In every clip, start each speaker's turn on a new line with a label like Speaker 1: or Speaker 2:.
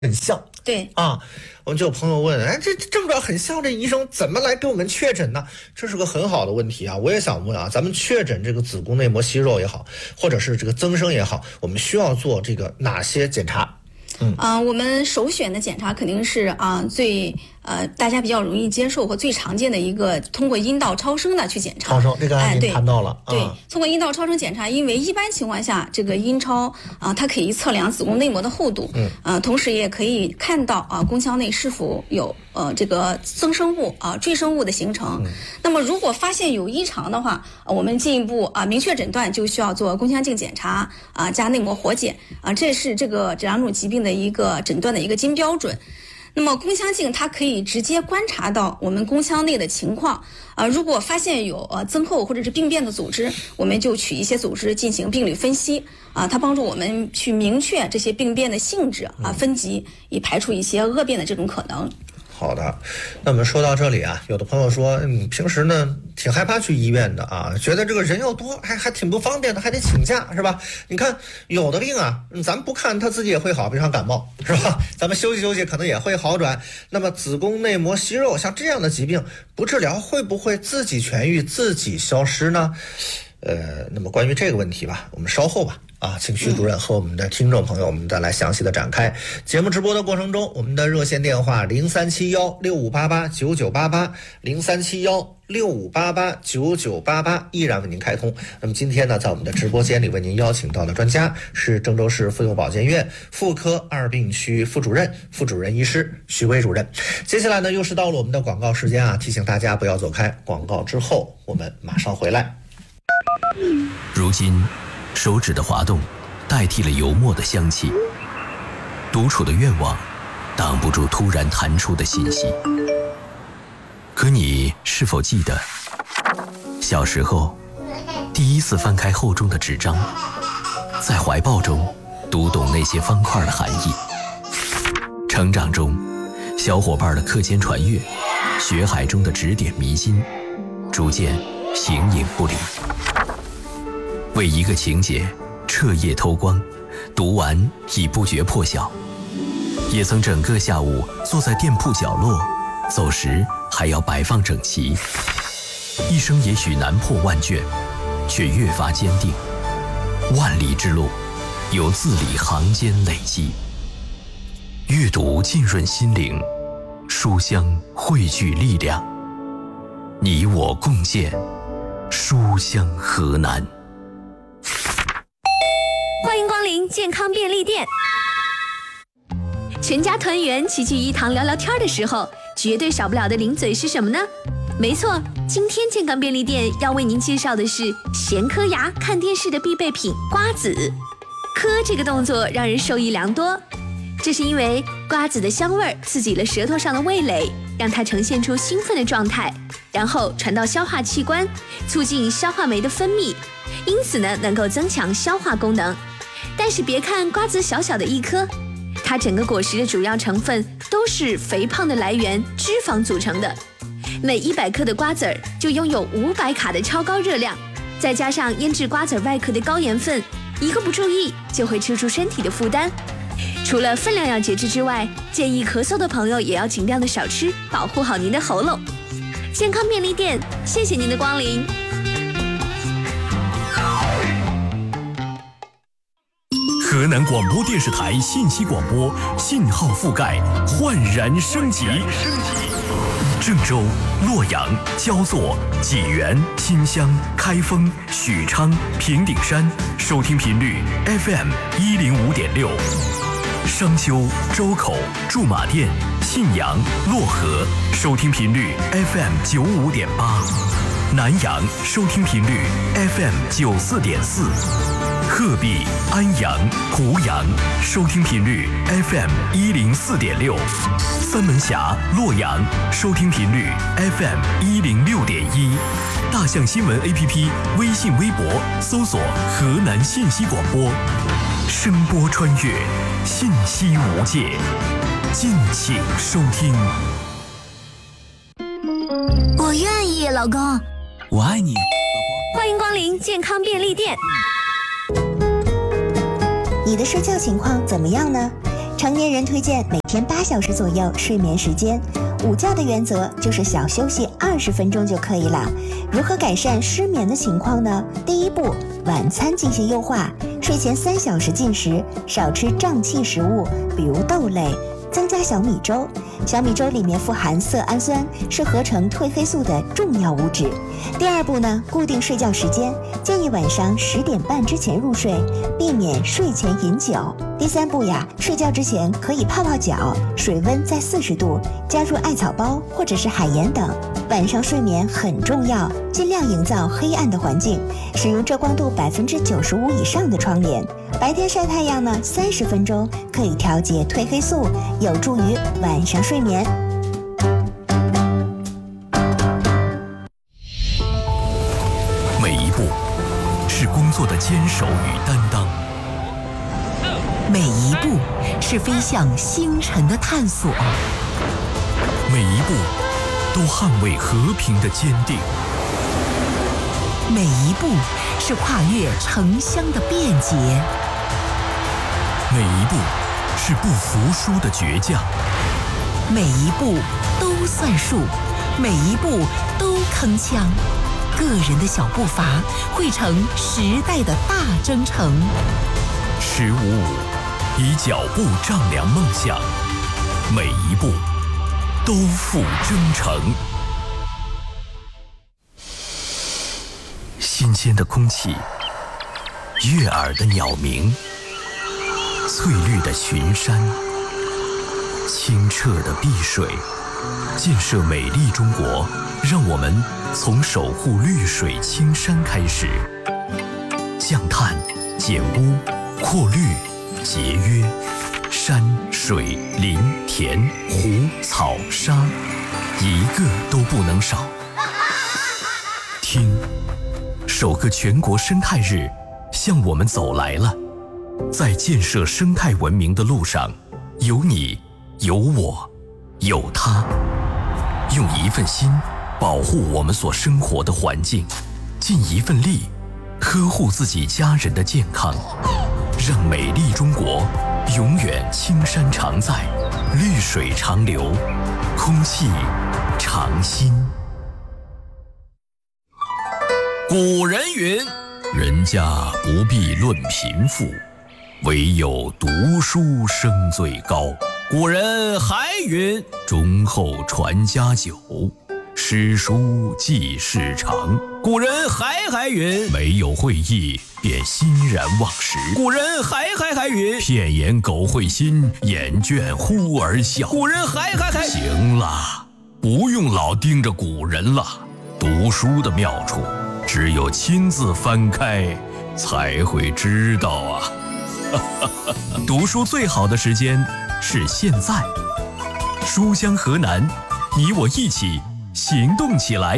Speaker 1: 很像。
Speaker 2: 对
Speaker 1: 啊，我们就有朋友问，这症状很像，这医生怎么来给我们确诊呢？这是个很好的问题啊！我也想问啊，咱们确诊这个子宫内膜息肉也好，或者是这个增生也好，我们需要做这个哪些检查？
Speaker 2: 我们首选的检查肯定是最大家比较容易接受和最常见的一个，通过阴道超声的去检查。
Speaker 1: 超声，这个您谈到了。
Speaker 2: 对，通过阴道超声检查，因为一般情况下，这个阴超它可以测量子宫内膜的厚度，同时也可以看到宫腔内是否有这个增生物赘生物的形成。那么如果发现有异常的话，我们进一步明确诊断就需要做宫腔镜检查加内膜活检这是这两种疾病的一个诊断的一个金标准。那么宫腔镜它可以直接观察到我们宫腔内的情况如果发现有增厚或者是病变的组织，我们就取一些组织进行病理分析它帮助我们去明确这些病变的性质分级，以排除一些恶变的这种可能。
Speaker 1: 好的，那么说到这里有的朋友说，平时呢挺害怕去医院的觉得这个人又多，还挺不方便的，还得请假，是吧？你看有的病咱们不看他自己也会好，比如像感冒，是吧？咱们休息休息可能也会好转。那么子宫内膜息肉像这样的疾病，不治疗会不会自己痊愈、自己消失呢？那么关于这个问题吧，我们稍后请徐主任和我们的听众朋友们再来详细的展开。节目直播的过程中，我们的热线电话037165889988，037165889988依然为您开通。那么今天呢，在我们的直播间里为您邀请到的专家是郑州市妇幼保健院妇科二病区副主任医师徐薇主任。接下来呢，又是到了我们的广告时间提醒大家不要走开，广告之后我们马上回来。
Speaker 3: 如今手指的滑动代替了油墨的香气，独处的愿望挡不住突然弹出的信息。可你是否记得小时候第一次翻开厚重的纸张，在怀抱中读懂那些方块的含义？成长中小伙伴的课间传阅，学海中的指点迷津，逐渐形影不离。为一个情节彻夜偷光，读完已不觉破晓。也曾整个下午坐在店铺角落，走时还要摆放整齐。一生也许难破万卷，却越发坚定。万里之路由字里行间累积，阅读浸润心灵，书香汇聚力量。你我共建书香河南。
Speaker 4: 欢迎光临健康便利店。全家团圆齐聚一堂聊聊天的时候，绝对少不了的零嘴是什么呢？没错，今天健康便利店要为您介绍的是咸磕牙看电视的必备品瓜子。磕这个动作让人受益良多，这是因为瓜子的香味刺激了舌头上的味蕾，让它呈现出兴奋的状态，然后传到消化器官，促进消化酶的分泌，因此呢能够增强消化功能。但是别看瓜子小小的一颗，它整个果实的主要成分都是肥胖的来源脂肪组成的，每100克的瓜子儿就拥有500卡的超高热量，再加上腌制瓜子外壳的高盐分，一个不注意就会吃出身体的负担。除了分量要节制之外，建议咳嗽的朋友也要尽量的少吃，保护好您的喉咙。健康便利店，谢谢您的光临。
Speaker 5: 河南广播电视台信息广播信号覆盖焕然升级。郑州、洛阳、焦作、济源、新乡、开封、许昌、平顶山收听频率 FM105.6，商丘、周口、驻马店、信阳、漯河收听频率 FM95.8，南阳收听频率 FM94.4，鹤壁、安阳、湖阳收听频率 FM104.6，三门峡、洛阳收听频率 FM106.1，大象新闻 APP 微信微博搜索河南信息广播，声波穿越，信息无界，敬请收听。
Speaker 4: 我愿意，老公。
Speaker 5: 我爱你。
Speaker 4: 欢迎光临健康便利店。
Speaker 6: 你的睡觉情况怎么样呢？ 成年人推荐每天8小时左右睡眠时间，午觉的原则就是小休息20分钟就可以了。如何改善失眠的情况呢？第一步，晚餐进行优化，睡前3小时进食，少吃胀气食物，比如豆类，增加小米粥。小米粥里面富含色氨酸，是合成褪黑素的重要物质。第二步呢，固定睡觉时间，建议晚上10点半之前入睡，避免睡前饮酒。第三步呀，睡觉之前可以泡泡脚，水温在40度，加入艾草包或者是海盐等。晚上睡眠很重要，尽量营造黑暗的环境，使用遮光度95%以上的窗帘。白天晒太阳呢，30分钟可以调节褪黑素，有助于晚上睡眠。
Speaker 3: 每一步是工作的坚守与担当，
Speaker 7: 每一步是飞向星辰的探索，
Speaker 3: 每一步都捍卫和平的坚定，
Speaker 7: 每一步是跨越城乡的便捷，
Speaker 3: 每一步是不服输的倔强，
Speaker 7: 每一步都算数，每一步都铿锵。个人的小步伐汇成时代的大征程。
Speaker 3: 15以脚步丈量梦想，每一步都付征程。新鲜的空气，悦耳的鸟鸣，翠绿的群山，清澈的碧水，建设美丽中国，让我们从守护绿水青山开始，降碳、减污、扩绿、节约，山水林田湖草沙，一个都不能少。听，首个全国生态日向我们走来了。在建设生态文明的路上，有你，有我，有他，用一份心保护我们所生活的环境，尽一份力呵护自己家人的健康，让美丽中国永远青山常在，绿水长流，空气常新。古人云：人家不必论贫富，唯有读书声最高。古人还云：忠厚传家久，诗书继世长。古人还云：没有会意便欣然忘食。古人还云：片言苟会心，眼倦忽而笑。古人还行了，不用老盯着古人了。读书的妙处，只有亲自翻开才会知道啊。读书最好的时间是现在。书香河南，你我一起行动起来。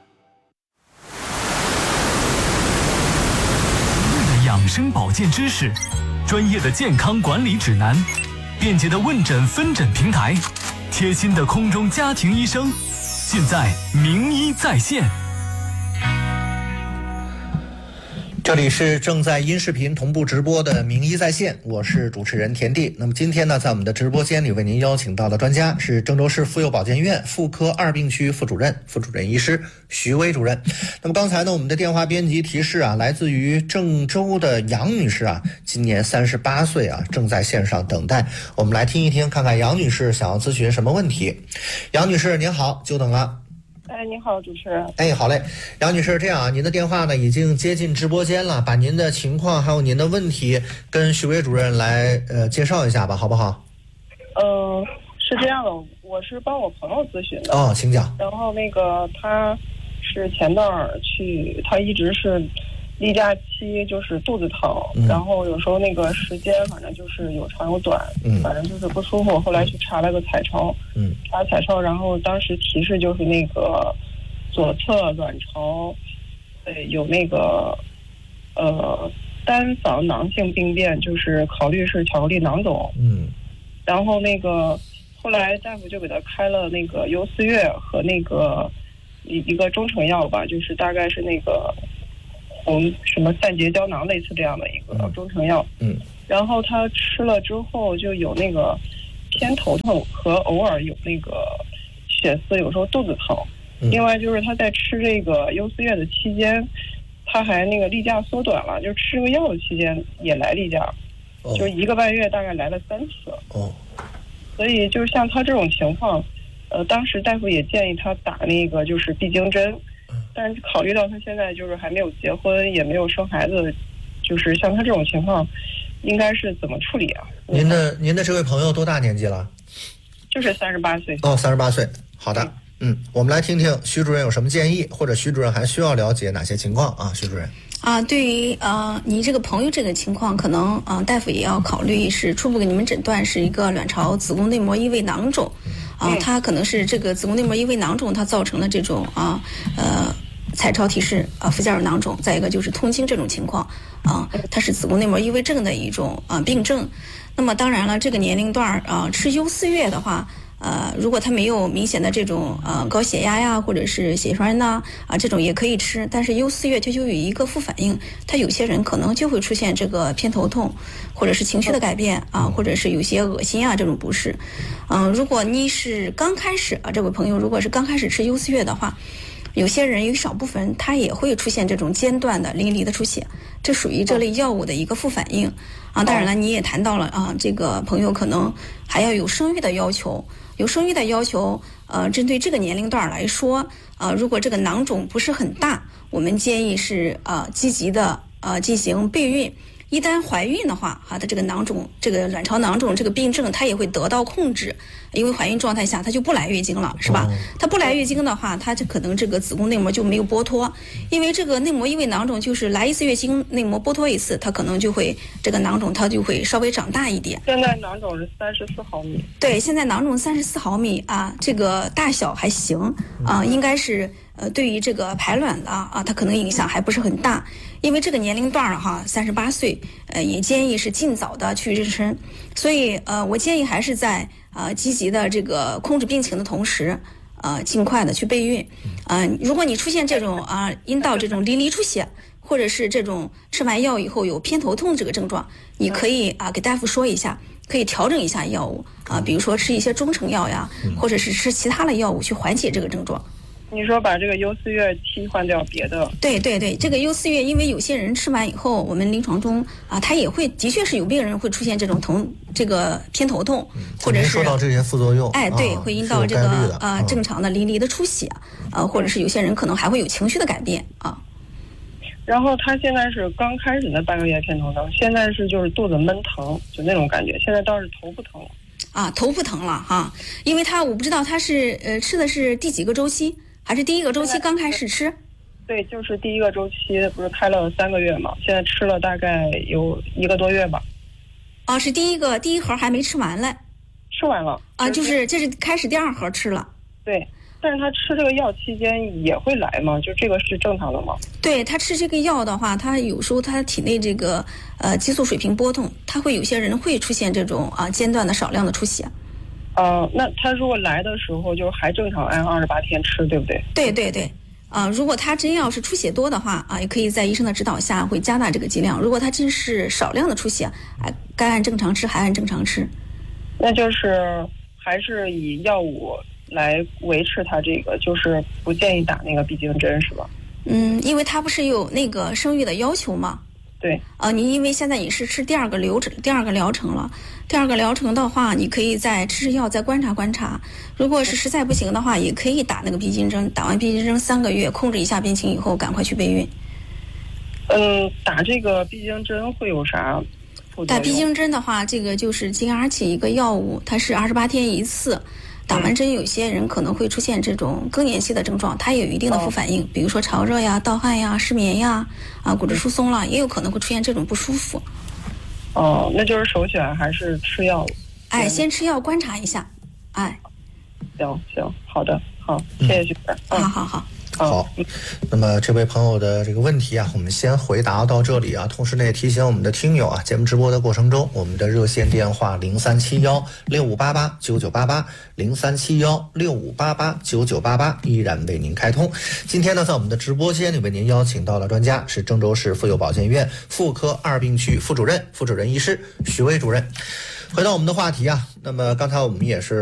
Speaker 5: 养生保健知识，专业的健康管理指南，便捷的问诊分诊平台，贴心的空中家庭医生，尽在名医在线。
Speaker 1: 这里是正在音视频同步直播的名医在线，我是主持人田地。那么今天呢，在我们的直播间里为您邀请到的专家是郑州市妇幼保健院妇科2病区副主任医师徐薇主任。那么刚才呢，我们的电话编辑提示啊，来自于郑州的杨女士啊，今年38岁啊，正在线上等待。我们来听一听，看看杨女士想要咨询什么问题。杨女士您好，久等了。
Speaker 8: 你好，主持人。
Speaker 1: 好嘞，杨女士，这样啊，您的电话呢已经接进直播间了，把您的情况还有您的问题跟徐薇主任来介绍一下吧，好不好？
Speaker 8: 是这样的，我是帮我朋友咨询的。
Speaker 1: 哦，请讲。
Speaker 8: 然后那个他是前段去，他一直是例假期就是肚子疼，然后有时候那个时间反正就是有长有短，反正就是不舒服。后来去查了个彩超，查彩超，然后当时提示就是那个左侧卵巢，有那个单房囊性病变，就是考虑是巧克力囊肿。然后那个后来大夫就给他开了那个优思悦和那个一个中成药吧，就是大概是那个什么散结胶囊类似这样的一个中成药。 然后他吃了之后就有那个偏头痛和偶尔有那个血丝，有时候肚子疼。另外就是他在吃这个优思悦的期间，他还那个例假缩短了，就吃这个药的期间也来例假，就1个半月大概来了3次。所以就像他这种情况，当时大夫也建议他打那个就是闭经针，但是考虑到他现在就是还没有结婚，也没有生孩子，就是像他这种情况，应该是怎么处理啊？
Speaker 1: 您的这位朋友多大年纪了？
Speaker 8: 就是38岁。
Speaker 1: 38岁。好的。我们来听听徐主任有什么建议，或者徐主任还需要了解哪些情况啊？徐主任
Speaker 2: 对于你这个朋友这个情况，可能大夫也要考虑是初步给你们诊断是一个卵巢子宫内膜异位囊肿它可能是这个子宫内膜异位囊肿它造成了这种彩超提示附件囊肿，再一个就是痛经这种情况它是子宫内膜异位症的一种病症。那么当然了，这个年龄段吃优思悦的话。如果他没有明显的这种高血压呀，或者是血栓呐这种也可以吃，但是优思悦它就有一个副反应，它有些人可能就会出现这个偏头痛，或者是情绪的改变或者是有些恶心这种不适。如果你是刚开始这位朋友如果是刚开始吃优思悦的话，有些人有一少部分他也会出现这种间断的淋漓的出血，这属于这类药物的一个副反应当然了，你也谈到了这个朋友可能还要有生育的要求。有生育的要求，针对这个年龄段来说，如果这个囊肿不是很大，我们建议是积极的进行备孕。一旦怀孕的话，它这个囊肿，这个卵巢囊肿这个病症，它也会得到控制，因为怀孕状态下它就不来月经了，是吧？它不来月经的话，它就可能这个子宫内膜就没有剥脱，因为这个内膜异位囊肿就是来一次月经，内膜剥脱一次，它可能就会这个囊肿它就会稍微长大一点。
Speaker 8: 现在囊肿是34毫米。
Speaker 2: 对，现在囊肿34毫米这个大小还行应该是对于这个排卵的它可能影响还不是很大。因为这个年龄段38岁，也建议是尽早的去妊娠，所以我建议还是在积极的这个控制病情的同时，尽快的去备孕。如果你出现这种阴道这种淋漓出血，或者是这种吃完药以后有偏头痛这个症状，你可以给大夫说一下，可以调整一下药物比如说吃一些中成药呀，或者是吃其他的药物去缓解这个症状。
Speaker 8: 你说把这个优思悦替换掉别的？
Speaker 2: 对，这个优思悦，因为有些人吃完以后，我们临床中他也会，的确是有病人会出现这种这个偏头痛，或者是
Speaker 1: 说到这些副作用，
Speaker 2: 对，会引导这个正常的淋漓的出血或者是有些人可能还会有情绪的改变
Speaker 8: 然后他现在是刚开始的半个月偏头疼，现在是就是肚子闷疼，就那种感觉，现在倒是头不疼了。
Speaker 2: 头不疼了因为我不知道他是吃的是第几个周期。还是第一个周期刚开始吃？
Speaker 8: 对，就是第一个周期，不是开了3个月嘛？现在吃了大概有1个多月吧。
Speaker 2: 是第一盒还没吃完嘞。
Speaker 8: 吃完了
Speaker 2: 就是这是开始第2盒吃了。
Speaker 8: 对，但是他吃这个药期间也会来吗？就这个是正常的吗？
Speaker 2: 对，他吃这个药的话，他有时候他体内这个激素水平波动，他会有些人会出现这种间断的少量的出血。
Speaker 8: 那他如果来的时候就还正常按28天吃，对不对？
Speaker 2: 对如果他真要是出血多的话也可以在医生的指导下会加大这个剂量。如果他真是少量的出血该按正常吃还按正常吃。
Speaker 8: 那就是还是以药物来维持他这个，就是不建议打那个闭经针，是吧？
Speaker 2: 因为他不是有那个生育的要求吗？
Speaker 8: 对
Speaker 2: 你因为现在你是吃第二个疗程了，第2个疗程的话，你可以再吃药再观察观察。如果是实在不行的话，也可以打那个闭经针，打完闭经针3个月控制一下病情以后，赶快去备孕。
Speaker 8: 打这个闭经针会有啥副作用？
Speaker 2: 打闭经针的话，这个就是金阿奇一个药物，它是28天一次。打完针有些人可能会出现这种更年期的症状，它也有一定的副反应，比如说潮热呀、盗汗呀、失眠呀骨质疏松了，也有可能会出现这种不舒服。
Speaker 8: 那就是首选还是吃药？
Speaker 2: 先吃药观察一下。
Speaker 8: 行，好的，好，谢谢徐主任。
Speaker 2: 好。
Speaker 1: 好，那么这位朋友的这个问题啊，我们先回答到这里啊。同时呢，也提醒我们的听友啊，节目直播的过程中，我们的热线电话037165889988，037165889988依然为您开通。今天呢，在我们的直播间里为您邀请到了专家，是郑州市妇幼保健院妇科2病区副主任医师许巍主任。回到我们的话题啊，那么刚才我们也是